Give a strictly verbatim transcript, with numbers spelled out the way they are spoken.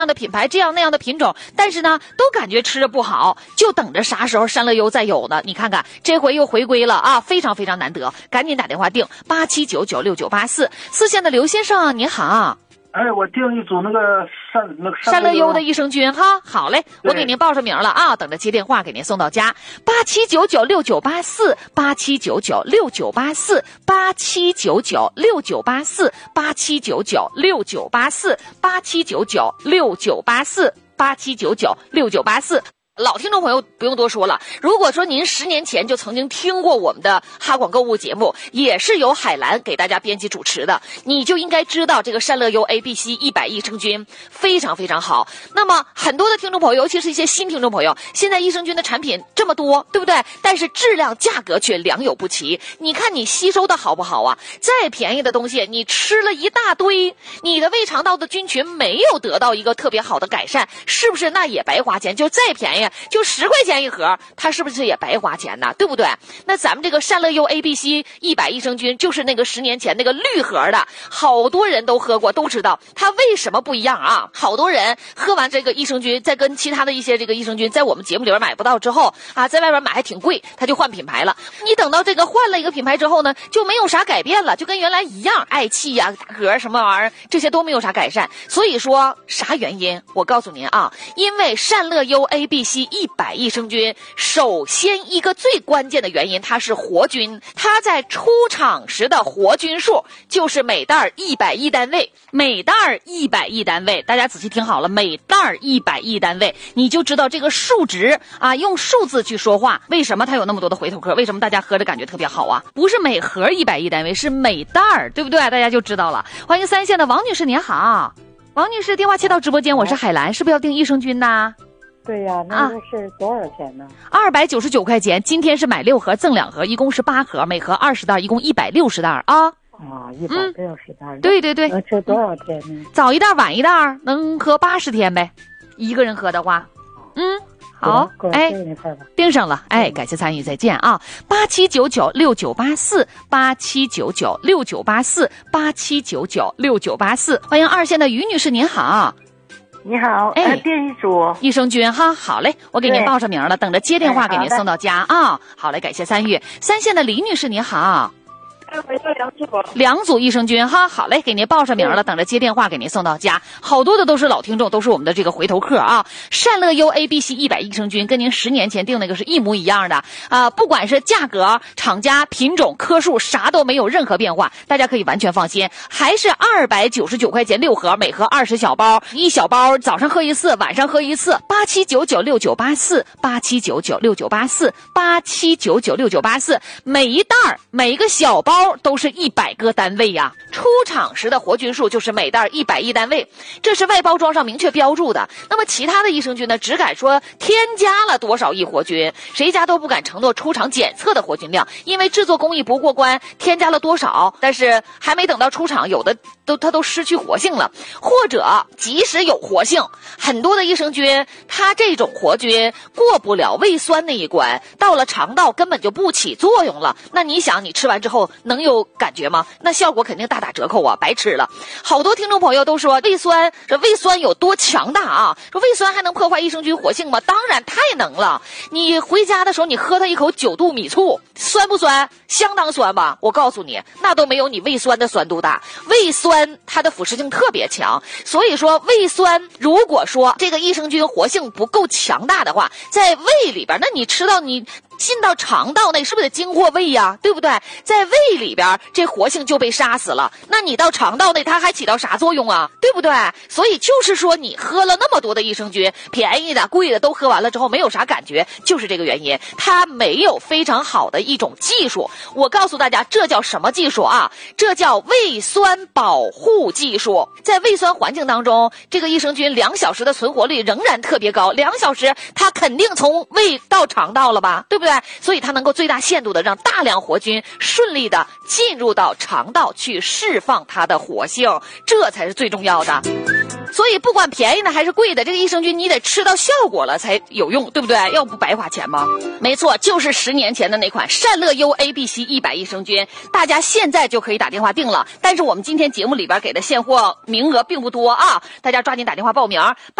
样的品牌，这样那样的品种，但是呢都感觉吃着不好，就等着啥时候善乐优再有呢。你看看这回又回归了啊，非常非常难得，赶紧打电话订八七九九六九八四。四线的刘先生您好。 哎，我订一组那个善那个善乐优的益生菌哈，好嘞，我给您报上名了啊，等着接电话给您送到家。八七九九六九八四，八七九九六九八四，八七九九六九八四，八七九九六九八四，八七九九六九八四，八七九九六九八四。老听众朋友不用多说了，如果说您十年前就曾经听过我们的哈广购物节目，也是由海兰给大家编辑主持的，你就应该知道这个善乐优 A B C 一百益生菌非常非常好。那么很多的听众朋友，尤其是一些新听众朋友，现在益生菌的产品这么多，对不对？但是质量价格却良莠不齐，你看你吸收的好不好啊？再便宜的东西你吃了一大堆，你的胃肠道的菌群没有得到一个特别好的改善，是不是那也白花钱？就再便宜就十块钱一盒，它是不是也白花钱呢？对不对？那咱们这个善乐优 A B C 一百益生菌就是那个十年前那个绿盒的，好多人都喝过，都知道它为什么不一样啊。好多人喝完这个益生菌，再跟其他的一些这个益生菌在我们节目里边买不到之后啊，在外边买还挺贵，他就换品牌了。你等到这个换了一个品牌之后呢，就没有啥改变了，就跟原来一样，嗳气呀、打嗝什么玩意儿，这些都没有啥改善。所以说啥原因？我告诉您啊，因为善乐优 A B C 一百益生菌，首先一个最关键的原因，它是活菌，它在出厂时的活菌数就是每袋一百亿单位，每袋一百亿单位，大家仔细听好了，每袋一百亿单位，你就知道这个数值啊，用数字去说话，为什么它有那么多的回头客？为什么大家喝着感觉特别好啊？不是每盒一百亿单位，是每袋，对不对？大家就知道了。欢迎三线的王女士，您好。王女士，电话切到直播间，我是海兰，是不是要订益生菌呢？ 对呀、啊，那个是多少钱呢？ 二百九十九块钱。今天是买六盒赠两盒，一共是八盒，每盒二十袋，一共一百六十袋啊。 啊，一百六十袋。 对对对。 能吃多少天呢？ 早一袋晚一袋，能喝八十天呗。一个人喝的话，嗯，好，哎，订上了，哎，感谢参与，再见啊！八七九九六九八四，八七九九六九八四，八七九九六九八四。欢迎二线的于女士，您好。 你好，哎，订一组益生菌哈，好嘞，我给您报上名了，等着接电话给您送到家啊。好嘞，感谢参与。三线的李女士，您好。两组益生菌哈，好嘞，给您报上名了，等着接电话给您送到家。好多的都是老听众，都是我们的这个回头客啊。善乐优 A B C 一百益生菌跟您十年前订那个是一模一样的啊、呃，不管是价格、厂家、品种、颗数，啥都没有任何变化，大家可以完全放心。还是二百九十九块钱六盒，每盒二十小包，一小包早上喝一次，晚上喝一次。八七九九六九八四，八七九九六九八四，八七九九六九八四，每一袋每一个小包都是一百个单位呀、啊，出厂时的活菌数就是每袋一百亿单位，这是外包装上明确标注的。那么其他的益生菌呢，只敢说添加了多少亿活菌，谁家都不敢承诺出厂检测的活菌量，因为制作工艺不过关，添加了多少，但是还没等到出厂，有的都它都失去活性了，或者即使有活性，很多的益生菌它这种活菌过不了胃酸那一关，到了肠道根本就不起作用了。那你想，你吃完之后能有感觉吗？那效果肯定大打折扣啊，白吃了。好多听众朋友都说胃酸，这胃酸有多强大啊？说胃酸还能破坏益生菌活性吗？当然太能了。你回家的时候，你喝它一口九度米醋，酸不酸？相当酸吧？我告诉你，那都没有你胃酸的酸度大。胃酸它的腐蚀性特别强，所以说胃酸如果说这个益生菌活性不够强大的话，在胃里边，那你吃到你进到肠道内是不是得经过胃呀？对不对？在胃里边这活性就被杀死了，那你到肠道内它还起到啥作用啊？对不对？所以就是说你喝了那么多的益生菌，便宜的贵的都喝完了之后没有啥感觉，就是这个原因，它没有非常好的一种技术。我告诉大家，这叫什么技术啊？这叫胃酸保护技术。在胃酸环境当中，这个益生菌两小时的存活率仍然特别高，两小时它肯定从胃到肠道了吧？对不对？所以它能够最大限度的让大量活菌顺利的进入到肠道去释放它的活性，这才是最重要的。 所以不管便宜的还是贵的，这个益生菌你得吃到效果了才有用，对不对？要不白花钱吗？没错，就是十年前的那款善乐优 A B C 一百益生菌，大家现在就可以打电话订了。但是我们今天节目里边给的现货名额并不多啊，大家抓紧打电话报名。